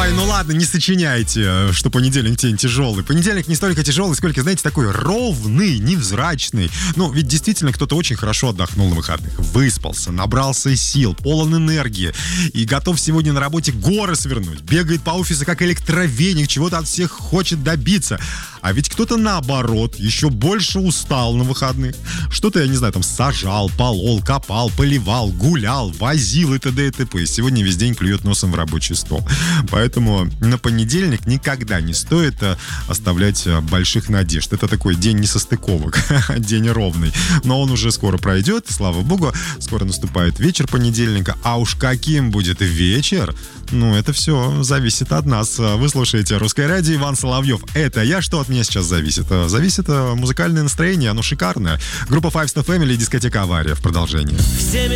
Ой, ну ладно, не сочиняйте, что понедельник день тяжелый. Понедельник не столько тяжелый, сколько, знаете, такой ровный, невзрачный. Ну, ведь действительно кто-то очень хорошо отдохнул на выходных. Выспался, набрался сил, полон энергии. И готов сегодня на работе горы свернуть. Бегает по офису как электровеник, чего-то от всех хочет добиться. А ведь кто-то, наоборот, еще больше устал на выходных. Что-то, я не знаю, там сажал, полол, копал, поливал, гулял, возил и т.д. и т.п. И сегодня весь день клюет носом в рабочий стол. Поэтому на понедельник никогда не стоит оставлять больших надежд. Это такой день несостыковок, день ровный. Но он уже скоро пройдет, слава богу. Скоро наступает вечер понедельника. А уж каким будет вечер, ну, это все зависит от нас. Вы слушаете «Русское радио», Иван Соловьев. Это я. Что от меня сейчас зависит? Зависит музыкальное настроение, оно шикарное. Группа Five Star Family и дискотека «Авария» в продолжении.